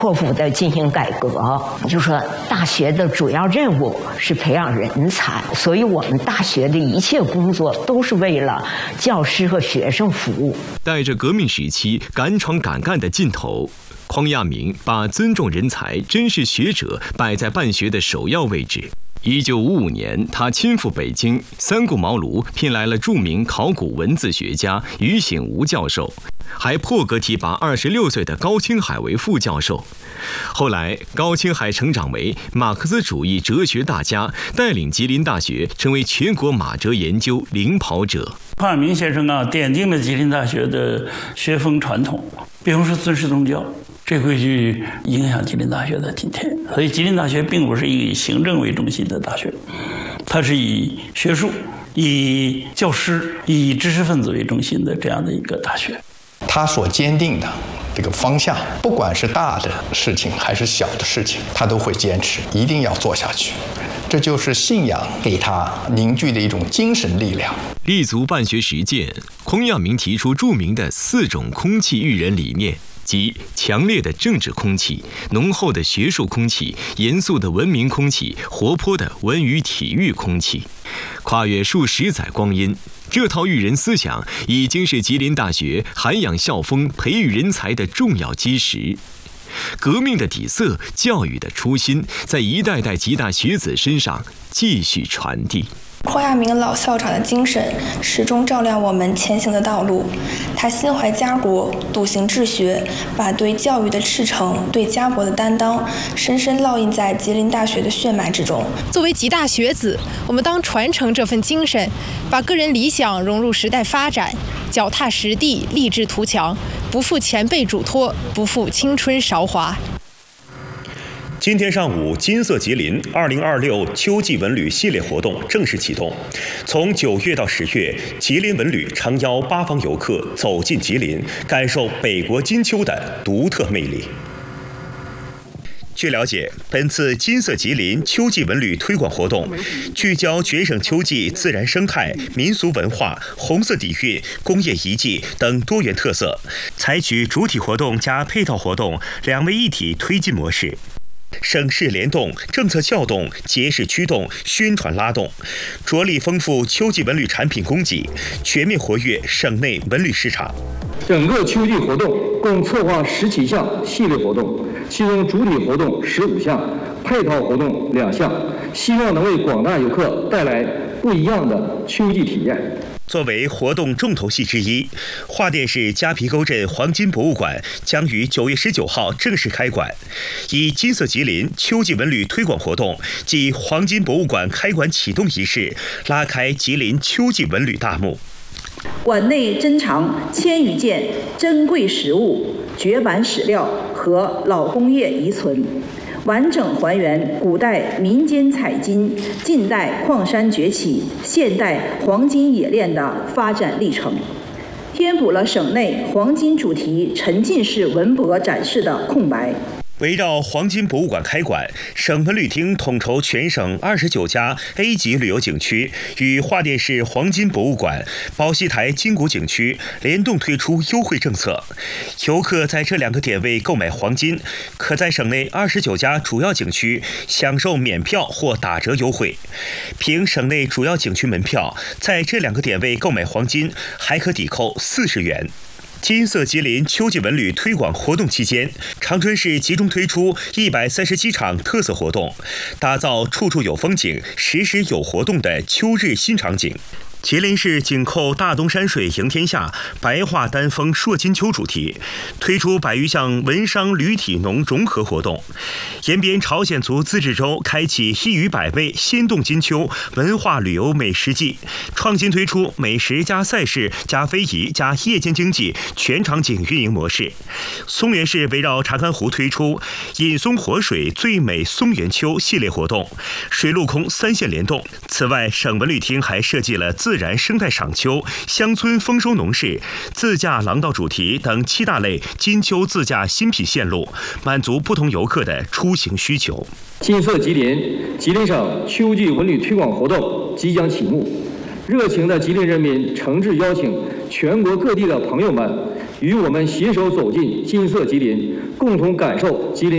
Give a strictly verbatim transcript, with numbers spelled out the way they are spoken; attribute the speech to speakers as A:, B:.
A: 破釜的进行改革，就说大学的主要任务是培养人才，所以我们大学的一切工作都是为了教师和学生服务。
B: 带着革命时期敢闯敢干的劲头，匡亚明把尊重人才、珍视学者摆在办学的首要位置。一九五五年，他亲赴北京，三顾茅庐聘来了著名考古文字学家于醒吾教授，还破格提拔二十六岁的高青海为副教授。后来，高青海成长为马克思主义哲学大家，带领吉林大学成为全国马哲研究领跑者。
C: 匡亚明先生啊，奠定了吉林大学的学风传统，比方说尊师重教。这会去影响吉林大学的今天，所以吉林大学并不是以行政为中心的大学，它是以学术、以教师、以知识分子为中心的这样的一个大学。
D: 他所坚定的这个方向，不管是大的事情还是小的事情，他都会坚持，一定要做下去。这就是信仰给他凝聚的一种精神力量。
B: 立足办学实践，匡亚明提出著名的四种空气育人理念。即强烈的政治空气、浓厚的学术空气、严肃的文明空气、活泼的文娱体育空气。跨越数十载光阴，这套育人思想已经是吉林大学涵养校风、培育人才的重要基石。革命的底色、教育的初心，在一代代吉大学子身上继续传递。
E: 匡亚明老校长的精神始终照亮我们前行的道路。他心怀家国，笃行治学，把对教育的赤诚、对家国的担当，深深烙印在吉林大学的血脉之中。
F: 作为吉大学子，我们当传承这份精神，把个人理想融入时代发展，脚踏实地，立志图强，不负前辈嘱托，不负青春韶华。
G: 今天上午，金色吉林二零二六秋季文旅系列活动正式启动。从九月到十月，吉林文旅诚邀八方游客走进吉林，感受北国金秋的独特魅力。据了解，本次金色吉林秋季文旅推广活动聚焦全省秋季自然生态、民俗文化、红色底蕴、工业遗迹等多元特色，采取主体活动加配套活动两位一体推进模式。省市联动、政策撬动、节势驱动、宣传拉动，着力丰富秋季文旅产品供给，全面活跃省内文旅市场。
H: 整个秋季活动共策划十七项系列活动，其中主体活动十五项，配套活动两项，希望能为广大游客带来不一样的秋季体验。
G: 作为活动重头戏之一，桦甸市夹皮沟镇黄金博物馆将于九月十九号正式开馆，以金色吉林秋季文旅推广活动暨黄金博物馆开馆启动仪式，拉开吉林秋季文旅大幕。
I: 馆内珍藏千余件珍贵实物、绝版史料和老工业遗存，完整还原古代民间采金、近代矿山崛起、现代黄金冶炼的发展历程，填补了省内黄金主题沉浸式文博展示的空白。
G: 围绕黄金博物馆开馆，省文旅厅统筹全省二十九家 A 级旅游景区与桦甸市黄金博物馆、宝溪台金谷景区联动推出优惠政策。游客在这两个点位购买黄金，可在省内二十九家主要景区享受免票或打折优惠。凭省内主要景区门票，在这两个点位购买黄金，还可抵扣四十元。金色吉林秋季文旅推广活动期间，长春市集中推出一百三十七场特色活动，打造处处有风景、时时有活动的秋日新场景。吉林市紧扣大东山水迎天下、白桦丹枫烁金秋主题，推出百余项文商旅体农融合活动。延边朝鲜族自治州开启一隅百味鲜动金秋文化旅游美食季，创新推出美食加赛事加非遗加夜间经济全场景运营模式。松原市围绕长安湖推出饮松活水最美松原秋系列活动，水陆空三线联动。此外，省文旅厅还设计了自自然生态赏秋、乡村丰收农事、自驾廊道主题等七大类金秋自驾新品线路，满足不同游客的出行需求。
H: 金色吉林，吉林省秋季文旅推广活动即将启幕，热情的吉林人民诚挚邀请全国各地的朋友们与我们携手走进金色吉林，共同感受吉林